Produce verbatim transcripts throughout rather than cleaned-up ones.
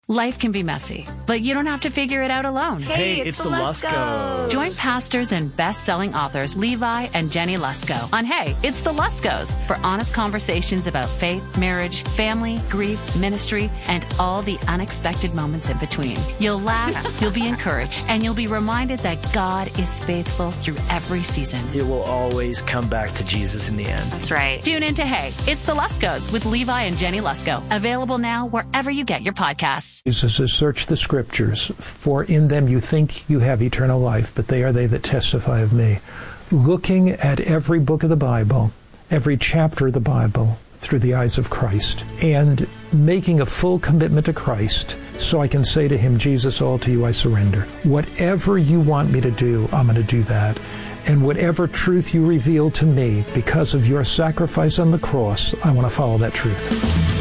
Life can be messy, but you don't have to figure it out alone. Hey, Hey, it's, it's the the Luskos. Join pastors and best-selling authors Levi and Jenny Lusko on Hey, It's the Luskos for honest conversations about faith, marriage, family, grief, ministry, and all the unexpected moments in between. You'll laugh, you'll be encouraged, and you'll be reminded that God is faithful through every season. It will always come back to Jesus in the end. That's right. Tune in to Hey, It's the Luskos with Levi and Jenny Lusko. Available now wherever you get your podcasts. Jesus says, search the scriptures, for in them you think you have eternal life, but they are they that testify of me. Looking at every book of the Bible, every chapter of the Bible, through the eyes of Christ, and making a full commitment to Christ, so I can say to him, Jesus, all to you I surrender. Whatever you want me to do, I'm going to do that. And whatever truth you reveal to me because of your sacrifice on the cross, I want to follow that truth.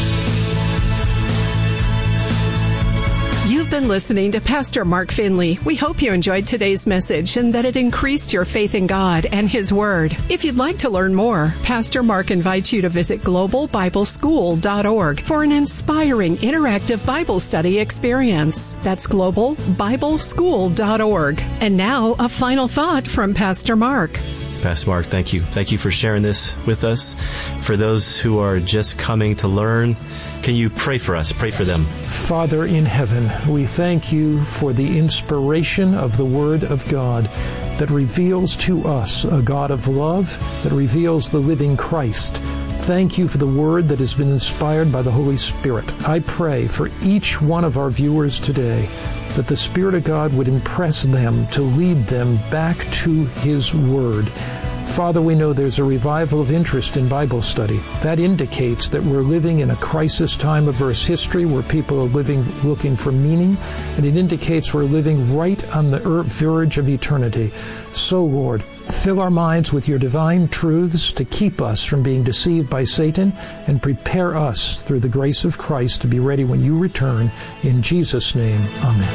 You've been listening to Pastor Mark Finley. We hope you enjoyed today's message and that it increased your faith in God and His Word. If you'd like to learn more, Pastor Mark invites you to visit global bible school dot org for an inspiring interactive Bible study experience. That's global bible school dot org. And now, a final thought from Pastor Mark. Pastor Mark, thank you. Thank you for sharing this with us. For those who are just coming to learn, can you pray for us? Pray for them. Father in heaven, we thank you for the inspiration of the Word of God that reveals to us a God of love, that reveals the living Christ. Thank you for the Word that has been inspired by the Holy Spirit. I pray for each one of our viewers today that the Spirit of God would impress them to lead them back to His Word. Father, we know there's a revival of interest in Bible study. That indicates that we're living in a crisis time of Earth's history where people are living, looking for meaning, and it indicates we're living right on the verge of eternity. So, Lord, fill our minds with your divine truths to keep us from being deceived by Satan and prepare us through the grace of Christ to be ready when you return. In Jesus' name, amen.